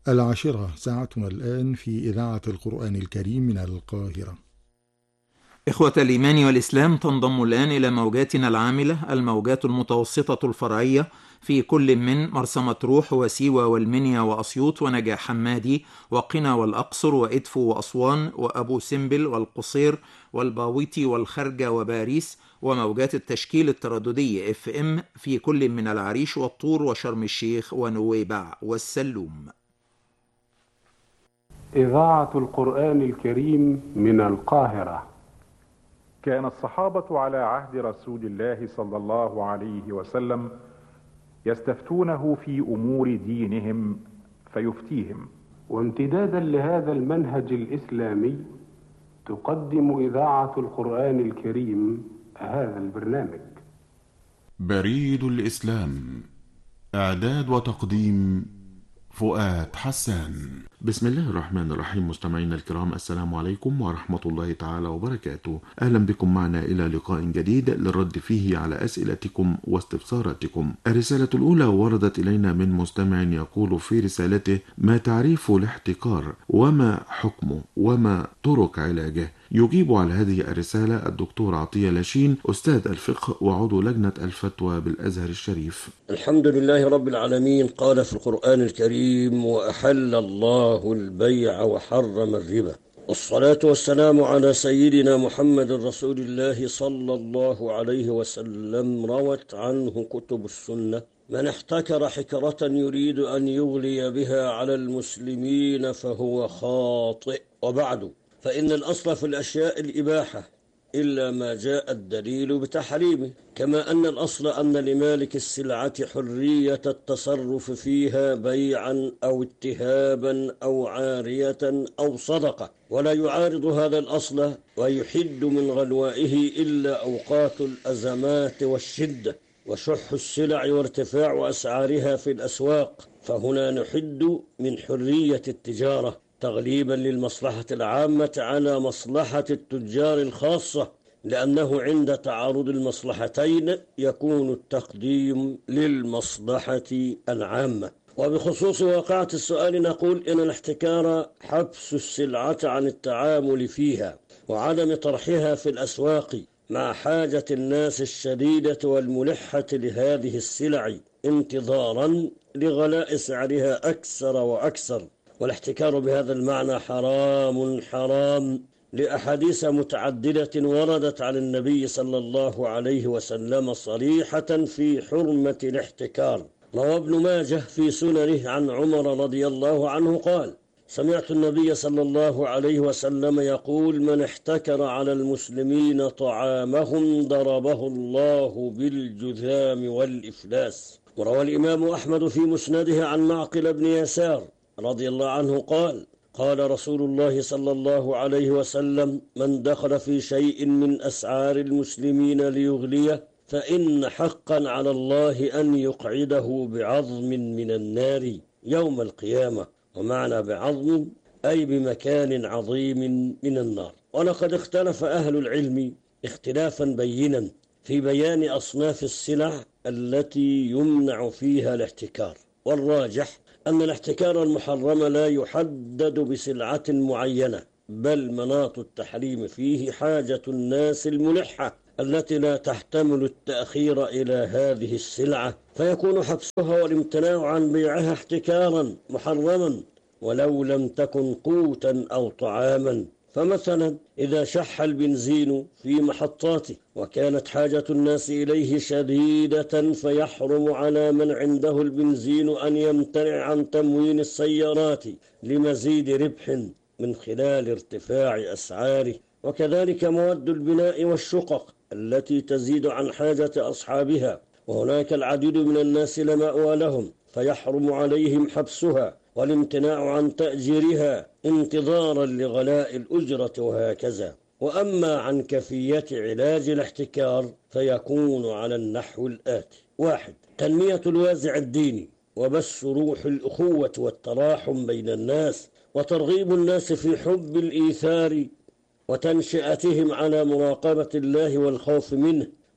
العاشرة ساعتنا الآن في إذاعة القرآن الكريم من القاهرة. إخوة الإيمان والإسلام، تنضم الآن إلى موجاتنا العاملة الموجات المتوسطة الفرعية في كل من مرسى مطروح وسيوة والمنيا وأسيوط ونجع حمادي وقنا والأقصر وإدفو وأسوان وأبو سمبل والقصير والباويتي والخرجة وباريس، وموجات التشكيل الترددي FM في كل من العريش والطور وشرم الشيخ ونويبع والسلوم. إذاعة القرآن الكريم من القاهرة. كان الصحابة على عهد رسول الله صلى الله عليه وسلم يستفتونه في أمور دينهم فيفتيهم. وامتدادا لهذا المنهج الإسلامي تقدم إذاعة القرآن الكريم هذا البرنامج. بريد الإسلام، إعداد وتقديم فؤاد حسان. بسم الله الرحمن الرحيم. مستمعينا الكرام، السلام عليكم ورحمة الله تعالى وبركاته. أهلا بكم معنا إلى لقاء جديد للرد فيه على أسئلتكم واستفساراتكم. الرسالة الأولى وردت إلينا من مستمع يقول في رسالته: ما تعريف الاحتكار وما حكمه وما طرق علاجه؟ يجيب على هذه الرسالة الدكتور عطية لاشين، أستاذ الفقه وعضو لجنة الفتوى بالأزهر الشريف. الحمد لله رب العالمين. قال في القرآن الكريم: وأحل الله البيع وحرم الربا. والصلاة والسلام على سيدنا محمد رسول الله صلى الله عليه وسلم. روت عنه كتب السنة: من احتكر حكرة يريد أن يغلي بها على المسلمين فهو خاطئ. وبعد، فإن الأصل في الأشياء الإباحة إلا ما جاء الدليل بتحريمه، كما أن الأصل أن لمالك السلعة حرية التصرف فيها بيعا أو اتهابا أو عارية أو صدقة، ولا يعارض هذا الأصل ويحد من غلوائه إلا أوقات الأزمات والشدة وشح السلع وارتفاع أسعارها في الأسواق، فهنا نحد من حرية التجارة تغليبا للمصلحة العامة على مصلحة التجار الخاصة، لأنه عند تعارض المصلحتين يكون التقديم للمصلحة العامة. وبخصوص واقعة السؤال نقول إن الاحتكار حبس السلعة عن التعامل فيها وعدم طرحها في الأسواق مع حاجة الناس الشديدة والملحة لهذه السلع انتظارا لغلاء سعرها أكثر وأكثر. والاحتكار بهذا المعنى حرام لأحاديث متعددة وردت عن النبي صلى الله عليه وسلم صريحة في حرمة الاحتكار. روى ابن ماجه في سننه عن عمر رضي الله عنه قال: سمعت النبي صلى الله عليه وسلم يقول: من احتكر على المسلمين طعامهم ضربه الله بالجذام والإفلاس. وروى الإمام أحمد في مسنده عن معقل بن يسار رضي الله عنه قال: قال رسول الله صلى الله عليه وسلم: من دخل في شيء من أسعار المسلمين ليغليه فإن حقا على الله أن يقعده بعظم من النار يوم القيامة. ومعنى بعظم أي بمكان عظيم من النار. ولقد اختلف أهل العلم اختلافا بينا في بيان أصناف السلع التي يمنع فيها الاحتكار، والراجح أن الاحتكار المحرم لا يحدد بسلعة معينة، بل مناط التحريم فيه حاجة الناس الملحة التي لا تحتمل التأخير إلى هذه السلعة، فيكون حبسها والامتناع عن بيعها احتكارا محرما ولو لم تكن قوتا أو طعاما. فمثلا إذا شح البنزين في محطاته وكانت حاجة الناس إليه شديدة فيحرم على من عنده البنزين أن يمتنع عن تموين السيارات لمزيد ربح من خلال ارتفاع أسعاره. وكذلك مواد البناء والشقق التي تزيد عن حاجة أصحابها، وهناك العديد من الناس لا مأوى لهم فيحرم عليهم حبسها والامتناع عن تأجيرها انتظارا لغلاء الأجرة وهكذا. وأما عن كيفية علاج الاحتكار فيكون على النحو الآتي: 1. تنمية الوازع الديني وبث روح الأخوة والتراحم بين الناس وترغيب الناس في حب الإيثار وتنشئتهم على مراقبة الله والخوف منه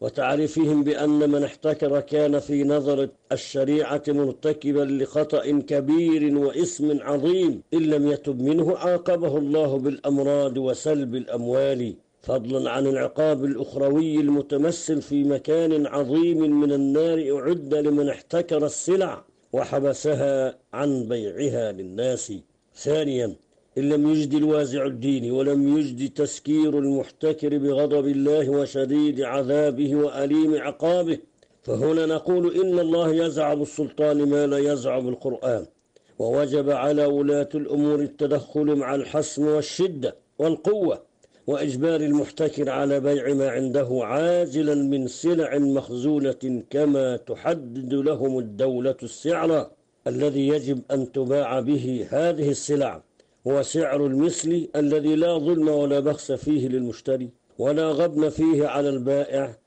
وتعريفهم بأن من احتكر كان في نظر الشريعة مرتكبا لخطأ كبير وإثم عظيم، إن لم يتب منه عاقبه الله بالأمراض وسلب الأموال، فضلا عن العقاب الأخروي المتمثل في مكان عظيم من النار أعد لمن احتكر السلع وحبسها عن بيعها للناس. ثانيا، إن لم يجد الوازع الدين ولم يجد تسكير المحتكر بغضب الله وشديد عذابه وأليم عقابه، فهنا نقول إن الله يزع بالسلطان ما لا يزع بالقرآن، ووجب على ولاة الأمور التدخل مع الحسم والشدة والقوة، وإجبار المحتكر على بيع ما عنده عاجلا من سلع مخزونة كما تحدد لهم الدولة السعر الذي يجب أن تباع به هذه السلع، هو سعر المثل الذي لا ظلم ولا بخس فيه للمشتري ولا غبن فيه على البائع،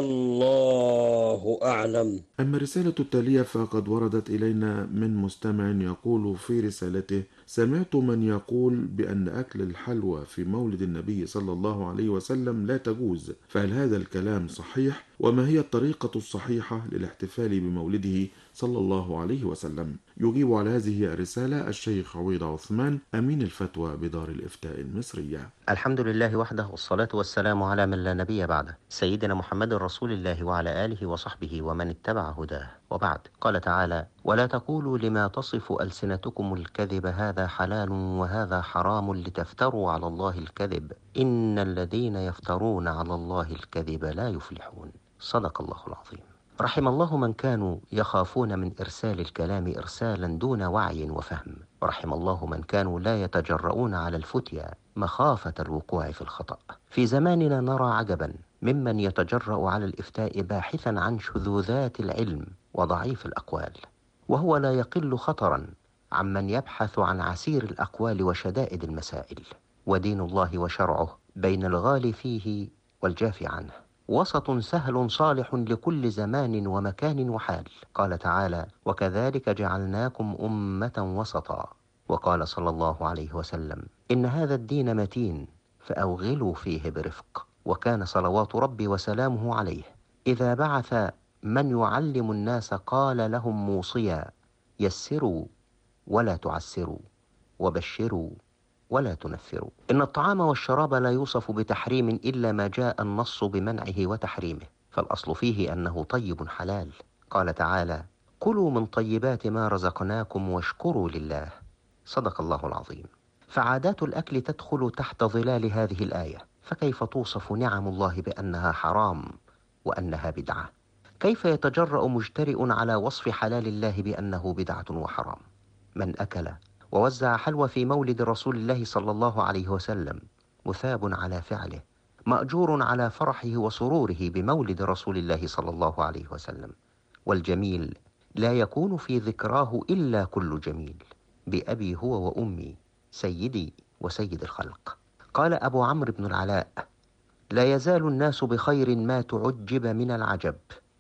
والله أعلم. أما الرسالة التالية فقد وردت إلينا من مستمع يقول في رسالته: سمعت من يقول بأن أكل الحلوى في مولد النبي صلى الله عليه وسلم لا تجوز، فهل هذا الكلام صحيح؟ وما هي الطريقة الصحيحة للاحتفال بمولده صلى الله عليه وسلم؟ يجيب على هذه الرسالة الشيخ عويض عثمان، أمين الفتوى بدار الإفتاء المصرية. الحمد لله وحده، والصلاة والسلام على من لا نبي بعده، سيدنا محمد رسول الله وعلى آله وصحبه ومن اتبع هداه، وبعد. قال تعالى: ولا تقولوا لما تصف ألسنتكم الكذب هذا حلال وهذا حرام لتفتروا على الله الكذب إن الذين يفترون على الله الكذب لا يفلحون. صدق الله العظيم. رحم الله من كانوا يخافون من إرسال الكلام إرسالا دون وعي وفهم، ورحم الله من كانوا لا يتجرؤون على الفتيا مخافة الوقوع في الخطأ. في زماننا نرى عجبا ممن يتجرأ على الإفتاء باحثا عن شذوذات العلم وضعيف الأقوال، وهو لا يقل خطرا عمن يبحث عن عسير الأقوال وشدائد المسائل. ودين الله وشرعه بين الغالي فيه والجافي عنه، وسط سهل صالح لكل زمان ومكان وحال. قال تعالى: وكذلك جعلناكم أمة وسطا. وقال صلى الله عليه وسلم: إن هذا الدين متين فأوغلوا فيه برفق. وكان صلوات ربي وسلامه عليه إذا بعث من يعلم الناس قال لهم موصيا: يسروا ولا تعسروا، وبشروا ولا تنفروا. إن الطعام والشراب لا يوصف بتحريم إلا ما جاء النص بمنعه وتحريمه، فالأصل فيه أنه طيب حلال. قال تعالى: كلوا من طيبات ما رزقناكم واشكروا لله. صدق الله العظيم. فعادات الأكل تدخل تحت ظلال هذه الآية، فكيف توصف نعم الله بأنها حرام وأنها بدعة؟ كيف يتجرأ مجترئ على وصف حلال الله بأنه بدعة وحرام؟ من أكل ووزع حلوى في مولد رسول الله صلى الله عليه وسلم مثاب على فعله، مأجور على فرحه وسروره بمولد رسول الله صلى الله عليه وسلم. والجميل لا يكون في ذكراه إلا كل جميل، بأبي هو وأمي سيدي وسيد الخلق. قال أبو عمرو بن العلاء: لا يزال الناس بخير ما تعجب من العجب.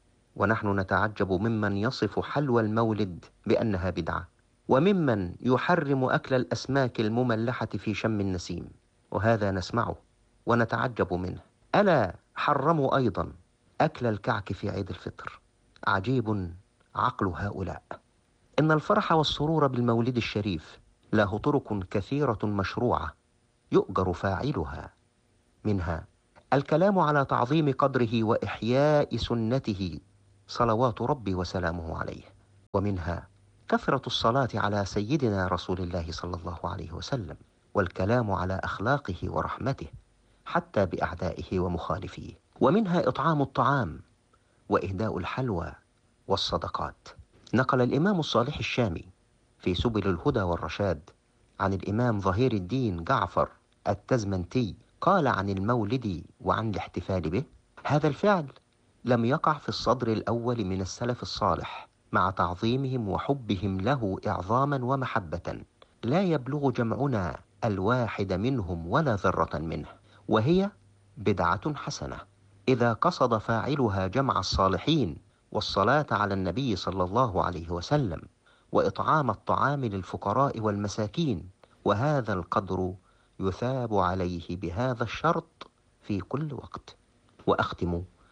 ونحن نتعجب ممن يصف حلوى المولد بأنها بدعة، وممن يحرم أكل الأسماك المملحة في شم النسيم، وهذا نسمعه ونتعجب منه. ألا حرموا أيضا أكل الكعك في عيد الفطر؟ عجيب عقل هؤلاء. إن الفرح والسرور بالمولد الشريف له طرق كثيرة مشروعة يؤجر فاعلها، منها الكلام على تعظيم قدره وإحياء سنته صلوات ربي وسلامه عليه، ومنها كثرة الصلاة على سيدنا رسول الله صلى الله عليه وسلم، والكلام على أخلاقه ورحمته حتى بأعدائه ومخالفيه، ومنها إطعام الطعام وإهداء الحلوى والصدقات. نقل الإمام الصالح الشامي في سبل الهدى والرشاد عن الإمام ظهير الدين جعفر التزمنتي قال عن المولد وعن الاحتفال به: هذا الفعل لم يقع في الصدر الأول من السلف الصالح، مع تعظيمهم وحبهم له إعظاما ومحبة، لا يبلغ جمعنا الواحد منهم ولا ذرة منه، وهي بدعة حسنة إذا قصد فاعلها جمع الصالحين والصلاة على النبي صلى الله عليه وسلم وإطعام الطعام للفقراء والمساكين، وهذا القدر يثاب عليه بهذا الشرط في كل وقت. وأختم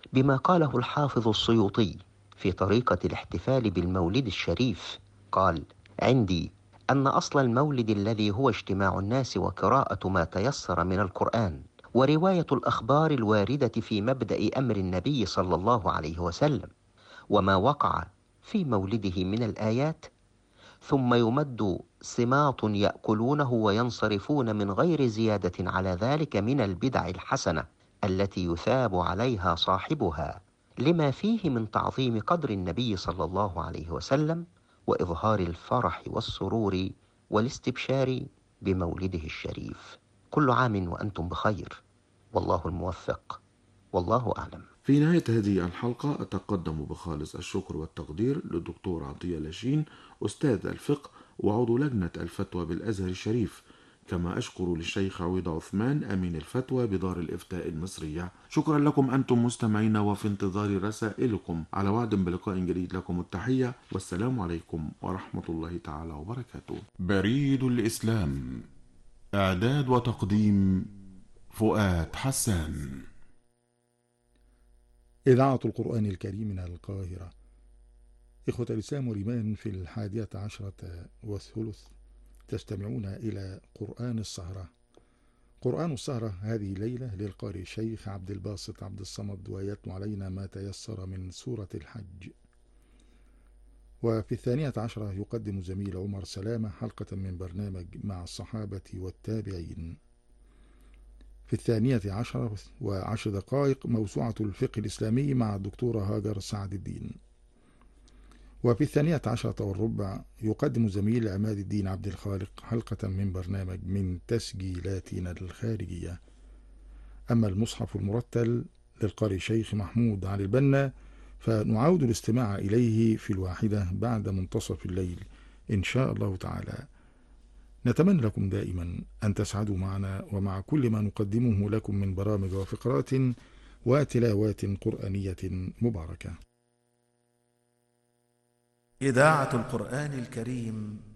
بما قاله الحافظ السيوطي في طريقة الاحتفال بالمولد الشريف. قال: عندي أن أصل المولد الذي هو اجتماع الناس وقراءة ما تيسر من القرآن ورواية الأخبار الواردة في مبدأ أمر النبي صلى الله عليه وسلم وما وقع في مولده من الآيات، ثم يمد سماط يأكلونه وينصرفون من غير زيادة على ذلك من البدع الحسنة التي يثاب عليها صاحبها لما فيه من تعظيم قدر النبي صلى الله عليه وسلم وإظهار الفرح والسرور والاستبشار بمولده الشريف. كل عام وأنتم بخير، والله الموفق، والله أعلم. في نهاية هذه الحلقة أتقدم بخالص الشكر والتقدير للدكتور عطية لاشين أستاذ الفقه وعضو لجنة الفتوى بالأزهر الشريف، كما أشكر للشيخ عويض عثمان أمين الفتوى بدار الإفتاء المصرية. شكرا لكم أنتم مستمعين، وفي انتظار رسائلكم. على وعد بلقاء جديد، لكم التحية والسلام عليكم ورحمة الله تعالى وبركاته. بريد الإسلام، إعداد وتقديم فؤاد حسان. إذاعة القرآن الكريم من القاهرة. إخوة الإسلام والإيمان، في 11:03 تستمعون إلى قرآن السهرة. قرآن السهرة هذه الليلة للقارئ الشيخ عبد الباسط عبد الصمد، ويتلو علينا ما تيسر من سورة الحج. وفي 12 يقدم زميل عمر سلامة حلقة من برنامج مع الصحابة والتابعين. في 12:10 موسوعة الفقه الإسلامي مع الدكتورة هاجر سعد الدين. وفي 12:15 يقدم زميل عماد الدين عبد الخالق حلقة من برنامج من تسجيلاتنا الخارجية. أما المصحف المرتل للقارئ شيخ محمود علي البنا فنعود الاستماع إليه في 1 بعد منتصف الليل إن شاء الله تعالى. نتمنى لكم دائما أن تسعدوا معنا ومع كل ما نقدمه لكم من برامج وفقرات وتلاوات قرآنية مباركة. إذاعة القرآن الكريم